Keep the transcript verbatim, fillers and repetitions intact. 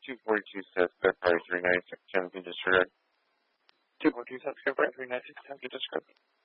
two forty-two says February three ninety-six, ten, you disregard. two forty-two says February three ninety-six, ten, you disregard.